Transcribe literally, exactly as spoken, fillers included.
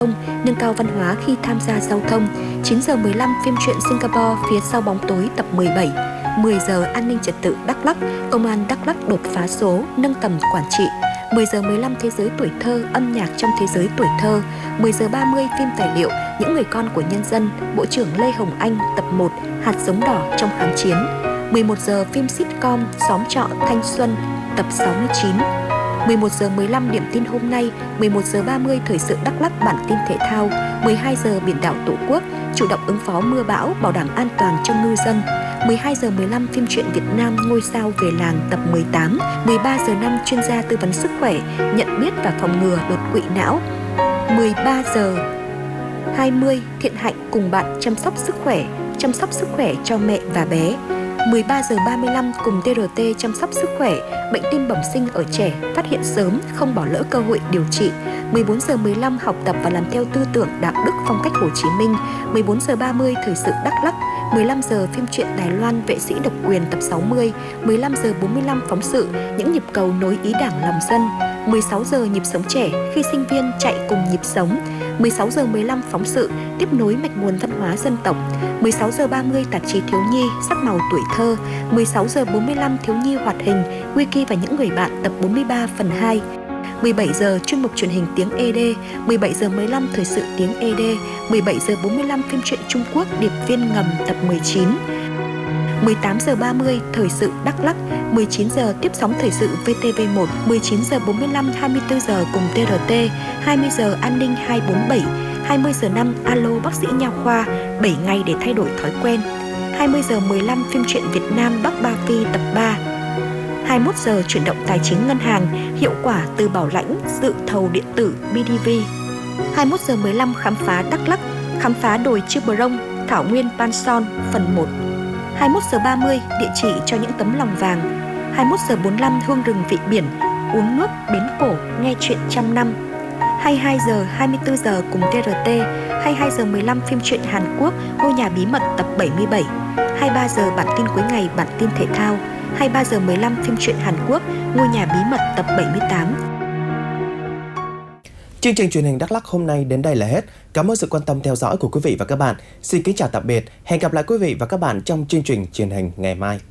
nâng cao văn hóa khi tham gia giao thông. chín giờ mười lăm phim truyện Singapore phía sau bóng tối tập mười bảy. mười giờ an ninh trật tự Đắk Lắk, công an Đắk Lắk đột phá số, nâng tầm quản trị. mười giờ mười lăm thế giới tuổi thơ, âm nhạc trong thế giới tuổi thơ. mười giờ ba mươi phim tài liệu Những người con của nhân dân, Bộ trưởng Lê Hồng Anh tập một, Hạt giống đỏ trong kháng chiến. mười một giờ phim sitcom Xóm trọ thanh xuân tập sáu mươi chín. mười một giờ mười lăm điểm tin hôm nay, mười một giờ ba mươi thời sự Đắk Lắk bản tin thể thao, mười hai giờ biển đảo Tổ quốc, chủ động ứng phó mưa bão, bảo đảm an toàn cho ngư dân. mười hai giờ mười lăm phim truyện Việt Nam Ngôi sao về làng tập mười tám. mười ba giờ năm chuyên gia tư vấn sức khỏe, nhận biết và phòng ngừa đột quỵ não. mười ba giờ hai mươi Thiện Hạnh cùng bạn chăm sóc sức khỏe, chăm sóc sức khỏe cho mẹ và bé. mười ba giờ ba mươi lăm cùng tê rờ tê chăm sóc sức khỏe, bệnh tim bẩm sinh ở trẻ, phát hiện sớm, không bỏ lỡ cơ hội điều trị. mười bốn giờ mười lăm học tập và làm theo tư tưởng đạo đức phong cách Hồ Chí Minh. mười bốn giờ ba mươi thời sự Đắk Lắk. mười lăm giờ phim truyện Đài Loan Vệ sĩ độc quyền tập sáu mươi. mười lăm giờ bốn mươi lăm phóng sự Những nhịp cầu nối ý đảng lòng dân. mười sáu giờ nhịp sống trẻ khi sinh viên chạy cùng nhịp sống. mười sáu giờ mười lăm phóng sự tiếp nối mạch nguồn văn hóa dân tộc. mười sáu giờ ba mươi tạp chí thiếu nhi sắc màu tuổi thơ. mười sáu giờ bốn mươi lăm thiếu nhi hoạt hình Wiki và những người bạn tập bốn mươi ba phần hai. mười bảy giờ chuyên mục truyền hình tiếng e đê. mười bảy giờ mười lăm thời sự tiếng e đê. mười bảy giờ bốn mươi lăm phim truyện Trung Quốc Điệp viên ngầm tập mười chín. mười tám giờ ba mươi thời sự Đắk Lắk. mười chín giờ tiếp sóng thời sự vê tê vê một. mười chín giờ bốn mươi lăm hai mươi tư giờ cùng tê rờ tê. hai mươi giờ an ninh hai bốn bảy. hai mươi giờ năm alo bác sĩ nha khoa, bảy ngày để thay đổi thói quen. hai mươi giờ mười lăm phim truyện Việt Nam Bắc Ba Phi tập ba. hai mươi mốt giờ chuyển động tài chính ngân hàng, hiệu quả từ bảo lãnh, dự thầu điện tử bê đê vê. hai mươi mốt giờ mười lăm khám phá Đắk Lắk, khám phá đồi Chư Prong, thảo nguyên Pan Son phần một. hai mươi mốt giờ ba mươi địa chỉ cho những tấm lòng vàng. hai mươi mốt giờ bốn mươi lăm hương rừng vị biển, uống nước bến cổ, nghe chuyện trăm năm. hai mươi hai giờ hai mươi tư giờ cùng tê rờ tê. hai mươi hai giờ mười lăm phim truyện Hàn Quốc Ngôi nhà bí mật tập bảy mươi bảy. hai mươi ba giờ bản tin cuối ngày, bản tin thể thao. hai mươi ba giờ mười lăm phim truyện Hàn Quốc Ngôi nhà bí mật tập bảy mươi tám. Chương trình truyền hình Đắk Lắk hôm nay đến đây là hết. Cảm ơn sự quan tâm theo dõi của quý vị và các bạn. Xin kính chào tạm biệt. Hẹn gặp lại quý vị và các bạn trong chương trình truyền hình ngày mai.